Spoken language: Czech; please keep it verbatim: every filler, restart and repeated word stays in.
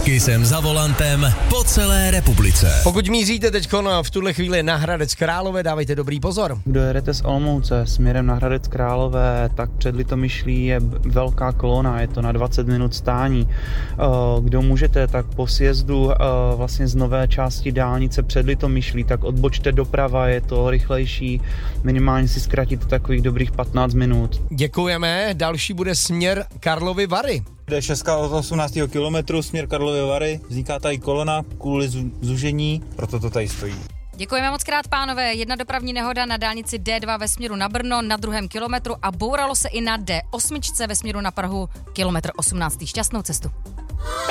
Taky jsem za volantem po celé republice. Pokud míříte teď v tuhle chvíli na Hradec Králové, dávejte dobrý pozor. Kdo jedete z Olomouce směrem na Hradec Králové, tak před Litomyšlí je velká kolona, je to na dvacet minut stání. Kdo můžete, tak po sjezdu vlastně z nové části dálnice před Litomyšlí, tak odbočte doprava, je to rychlejší, minimálně si zkratíte takových dobrých patnáct minut. Děkujeme, další bude směr Karlovy Vary. D šest od osmnáctého kilometru směr Karlovy Vary, vzniká tady kolona kvůli zužení, proto to tady stojí. Děkujeme moc krát, pánové. Jedna dopravní nehoda na dálnici D dva ve směru na Brno na druhém kilometru a bouralo se i na D osm ve směru na Prahu, kilometr osmnáct. Šťastnou cestu.